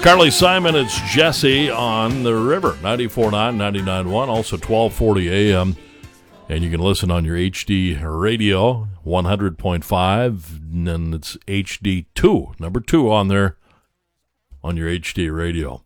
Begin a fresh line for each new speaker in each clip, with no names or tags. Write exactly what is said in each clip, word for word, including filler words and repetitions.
Carly Simon, it's Jesse on the river, ninety-four point nine, ninety-nine point one, also twelve forty A M. And you can listen on your H D radio, one hundred point five, and then it's H D two, number two on there on your H D radio.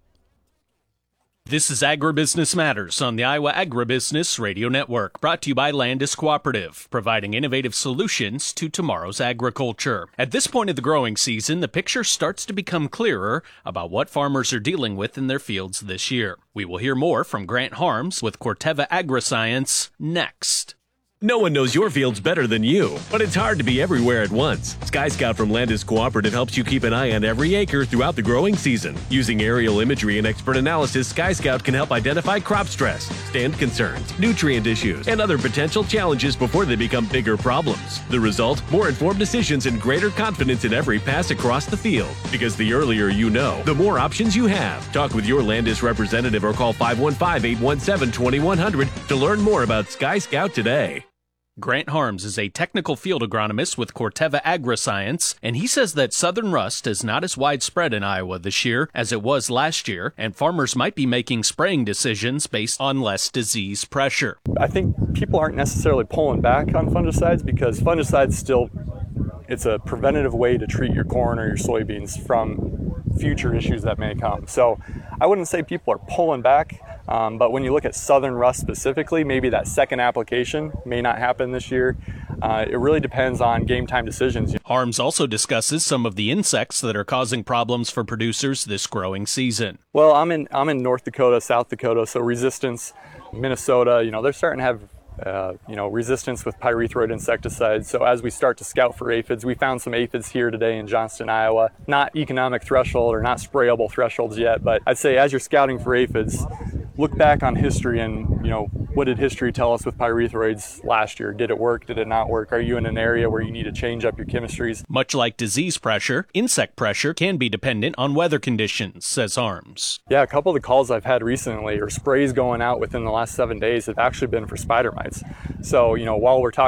This is Agribusiness Matters on the Iowa Agribusiness Radio Network, brought to you by Landis Cooperative, providing innovative solutions to tomorrow's agriculture. At this point of the growing season, the picture starts to become clearer about what farmers are dealing with in their fields this year. We will hear more from Grant Harms with Corteva Agriscience next.
No one knows your fields better than you, but it's hard to be everywhere at once. Sky Scout from Landis Cooperative helps you keep an eye on every acre throughout the growing season. Using aerial imagery and expert analysis, Sky Scout can help identify crop stress, stand concerns, nutrient issues, and other potential challenges before they become bigger problems. The result? More informed decisions and greater confidence in every pass across the field. Because the earlier you know, the more options you have. Talk with your Landis representative or call five one five, eight one seven, two one zero zero to learn more about Sky Scout today.
Grant Harms is a technical field agronomist with Corteva Agriscience, and he says that southern rust is not as widespread in Iowa this year as it was last year, and farmers might be making spraying decisions based on less disease pressure.
I think people aren't necessarily pulling back on fungicides because fungicides still, it's a preventative way to treat your corn or your soybeans from future issues that may come. So I wouldn't say people are pulling back. Um, but when you look at southern rust specifically, maybe that second application may not happen this year. Uh, it really depends on game time decisions.
Harms also discusses some of the insects that are causing problems for producers this growing season.
Well, I'm in I'm in North Dakota, South Dakota, so resistance, Minnesota, you know, they're starting to have uh, you know, resistance with pyrethroid insecticides. So as we start to scout for aphids, we found some aphids here today in Johnston, Iowa. Not economic threshold or not sprayable thresholds yet, but I'd say as you're scouting for aphids, look back on history and, you know, what did history tell us with pyrethroids last year? Did it work? Did it not work? Are you in an area where you need to change up your chemistries?
Much like disease pressure, insect pressure can be dependent on weather conditions, says Harms.
Yeah, a couple of the calls I've had recently or sprays going out within the last seven days have actually been for spider mites. So, you know, while we're talking